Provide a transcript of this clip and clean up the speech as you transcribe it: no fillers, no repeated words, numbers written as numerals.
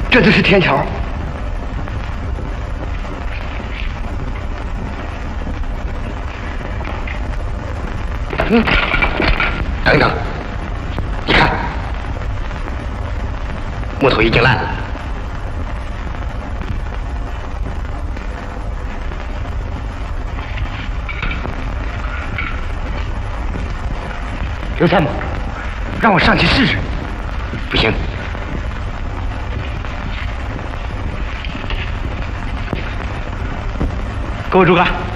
这就是天桥。 等一等，你看，木头已经烂了。 刘参谋，让我上去试试。 不行。 给我竹竿。